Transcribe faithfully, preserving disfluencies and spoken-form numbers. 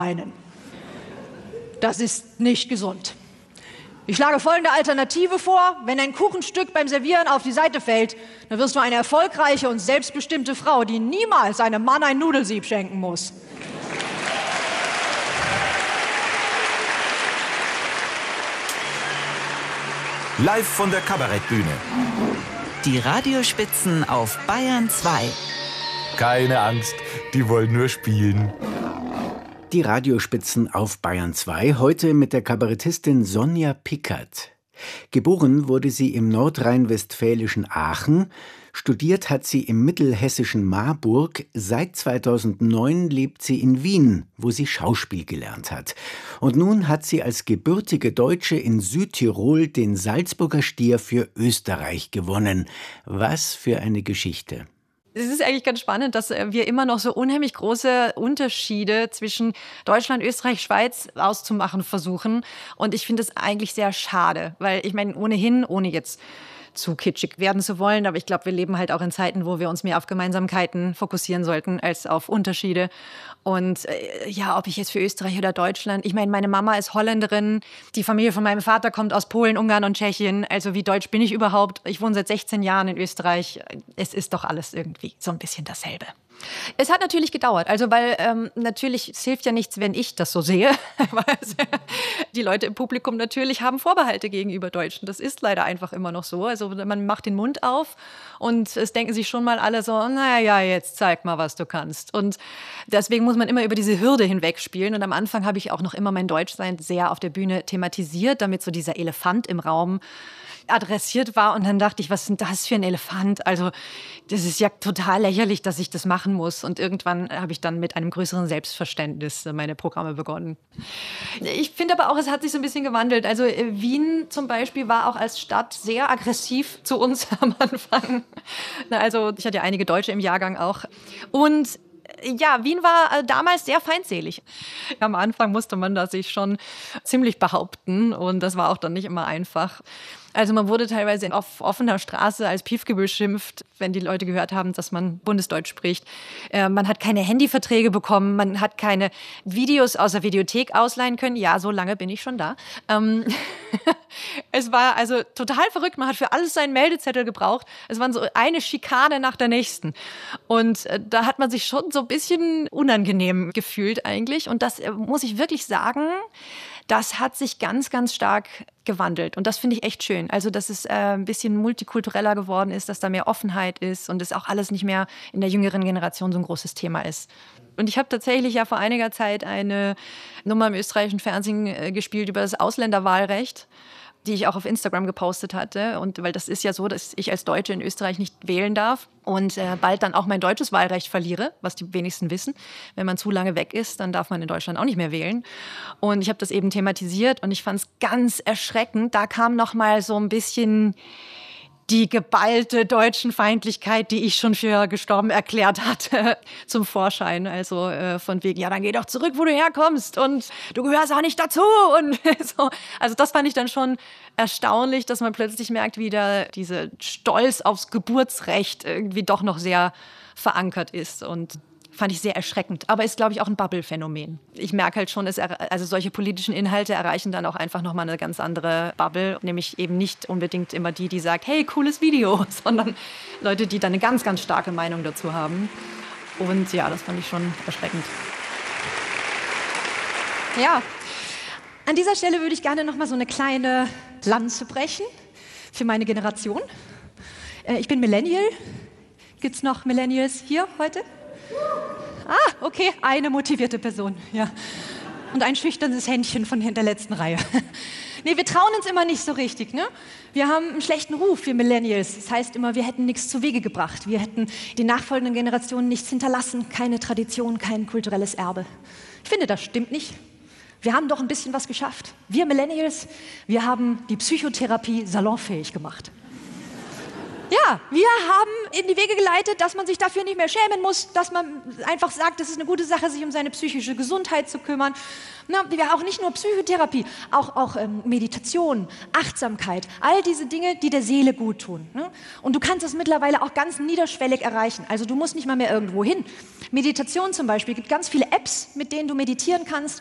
einen. Das ist nicht gesund. Ich schlage folgende Alternative vor. Wenn ein Kuchenstück beim Servieren auf die Seite fällt, dann wirst du eine erfolgreiche und selbstbestimmte Frau, die niemals einem Mann ein Nudelsieb schenken muss. Live von der Kabarettbühne. Die Radiospitzen auf Bayern zwei. Keine Angst, die wollen nur spielen. Die Radiospitzen auf Bayern zwei, heute mit der Kabarettistin Sonja Pickert. Geboren wurde sie im nordrhein-westfälischen Aachen, studiert hat sie im mittelhessischen Marburg, seit zweitausendneun lebt sie in Wien, wo sie Schauspiel gelernt hat. Und nun hat sie als gebürtige Deutsche in Südtirol den Salzburger Stier für Österreich gewonnen. Was für eine Geschichte. Es ist eigentlich ganz spannend, dass wir immer noch so unheimlich große Unterschiede zwischen Deutschland, Österreich, Schweiz auszumachen versuchen. Und ich finde es eigentlich sehr schade, weil ich meine, ohnehin, ohne jetzt zu kitschig werden zu wollen, aber ich glaube, wir leben halt auch in Zeiten, wo wir uns mehr auf Gemeinsamkeiten fokussieren sollten als auf Unterschiede. Und äh, ja, ob ich jetzt für Österreich oder Deutschland, ich meine, meine Mama ist Holländerin, die Familie von meinem Vater kommt aus Polen, Ungarn und Tschechien. Also wie deutsch bin ich überhaupt? Ich wohne seit sechzehn Jahren in Österreich. Es ist doch alles irgendwie so ein bisschen dasselbe. Es hat natürlich gedauert, also weil ähm, natürlich, es hilft ja nichts, wenn ich das so sehe, weil die Leute im Publikum natürlich haben Vorbehalte gegenüber Deutschen. Das ist leider einfach immer noch so. Also man macht den Mund auf und es denken sich schon mal alle so, naja, jetzt zeig mal, was du kannst. Und deswegen muss man immer über diese Hürde hinwegspielen. Und am Anfang habe ich auch noch immer mein Deutschsein sehr auf der Bühne thematisiert, damit so dieser Elefant im Raum adressiert war. Und dann dachte ich, was ist denn das für ein Elefant? Also das ist ja total lächerlich, dass ich das machen muss. Und irgendwann habe ich dann mit einem größeren Selbstverständnis meine Programme begonnen. Ich finde aber auch, es hat sich so ein bisschen gewandelt. Also Wien zum Beispiel war auch als Stadt sehr aggressiv zu uns am Anfang. Also ich hatte ja einige Deutsche im Jahrgang auch. Und ja, Wien war damals sehr feindselig. Am Anfang musste man da sich schon ziemlich behaupten und das war auch dann nicht immer einfach. Also man wurde teilweise auf offener Straße als Piefke beschimpft, wenn die Leute gehört haben, dass man Bundesdeutsch spricht. Äh, man hat keine Handyverträge bekommen, man hat keine Videos aus der Videothek ausleihen können. Ja, so lange bin ich schon da. Ähm es war also total verrückt. Man hat für alles seinen Meldezettel gebraucht. Es waren so eine Schikane nach der nächsten. Und äh, da hat man sich schon so ein bisschen unangenehm gefühlt eigentlich. Und das äh, muss ich wirklich sagen, das hat sich ganz, ganz stark gewandelt. Und das finde ich echt schön. Also, dass es äh, ein bisschen multikultureller geworden ist, dass da mehr Offenheit ist und es auch alles nicht mehr in der jüngeren Generation so ein großes Thema ist. Und ich habe tatsächlich ja vor einiger Zeit eine Nummer im österreichischen Fernsehen äh, gespielt über das Ausländerwahlrecht, die ich auch auf Instagram gepostet hatte. Und weil das ist ja so, dass ich als Deutsche in Österreich nicht wählen darf und äh, bald dann auch mein deutsches Wahlrecht verliere, was die wenigsten wissen. Wenn man zu lange weg ist, dann darf man in Deutschland auch nicht mehr wählen. Und ich habe das eben thematisiert und ich fand es ganz erschreckend. Da kam noch mal so ein bisschen die geballte Deutschenfeindlichkeit, die ich schon für gestorben erklärt hatte, zum Vorschein. Also äh, von wegen, ja, dann geh doch zurück, wo du herkommst und du gehörst auch nicht dazu. Und so. Also das fand ich dann schon erstaunlich, dass man plötzlich merkt, wie da dieser Stolz aufs Geburtsrecht irgendwie doch noch sehr verankert ist. Und fand ich sehr erschreckend. Aber ist, glaube ich, auch ein Bubble-Phänomen. Ich merke halt schon, es also solche politischen Inhalte erreichen dann auch einfach nochmal eine ganz andere Bubble. Nämlich eben nicht unbedingt immer die, die sagt, hey, cooles Video, sondern Leute, die dann eine ganz, ganz starke Meinung dazu haben. Und ja, das fand ich schon erschreckend. Ja, an dieser Stelle würde ich gerne nochmal so eine kleine Lanze brechen für meine Generation. Ich bin Millennial. Gibt es noch Millennials hier heute? Ah, okay, eine motivierte Person, ja. Und ein schüchternes Händchen von hinter der letzten Reihe. Nee, wir trauen uns immer nicht so richtig, ne? Wir haben einen schlechten Ruf, wir Millennials. Das heißt immer, wir hätten nichts zu Wege gebracht. Wir hätten den nachfolgenden Generationen nichts hinterlassen, keine Tradition, kein kulturelles Erbe. Ich finde, das stimmt nicht. Wir haben doch ein bisschen was geschafft. Wir Millennials, wir haben die Psychotherapie salonfähig gemacht. Ja, wir haben in die Wege geleitet, dass man sich dafür nicht mehr schämen muss, dass man einfach sagt, es ist eine gute Sache, sich um seine psychische Gesundheit zu kümmern. Na, wir auch nicht nur Psychotherapie, auch, auch ähm, Meditation, Achtsamkeit, all diese Dinge, die der Seele gut tun. Ne? Und du kannst das mittlerweile auch ganz niederschwellig erreichen. Also du musst nicht mal mehr irgendwo hin. Meditation zum Beispiel, gibt ganz viele Apps, mit denen du meditieren kannst.